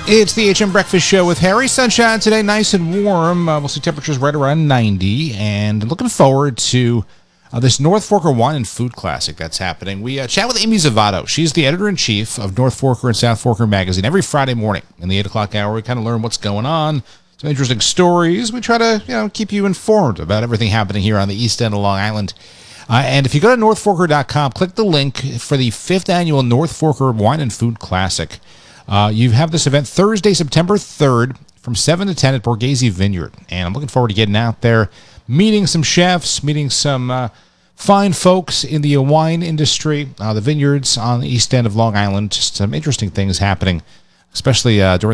It's the HM Breakfast Show with Harry. Sunshine today, nice and warm. We'll see temperatures right around 90. And looking forward to this North Forker Wine and Food Classic that's happening. We chat with Amy Zavato. She's the editor-in-chief of North Forker and South Forker magazine. Every Friday morning in the 8 o'clock hour, we kind of learn what's going on, some interesting stories. We try to keep you informed about everything happening here on the East End of Long Island. And if you go to northforker.com, click the link for the 5th annual North Forker Wine and Food Classic. You have this event Thursday, September 3rd from 7 to 10 at Borghese Vineyard. And I'm looking forward to getting out there, meeting some chefs, meeting some fine folks in the wine industry, the vineyards on the East End of Long Island. Just some interesting things happening, especially during